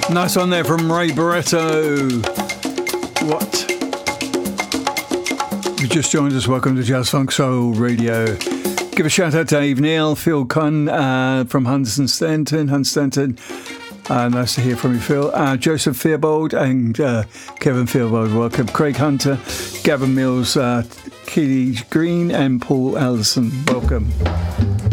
Nice one there from Ray Barretto. What? You just joined us. Welcome to Jazz Funk Soul Radio. Give a shout out to Dave Neal, Phil Cunn from Hunstanton. Nice to hear from you, Phil. Joseph Theobald and Kevin Theobald, welcome. Craig Hunter, Gavin Mills, Keely Green and Paul Allison, welcome.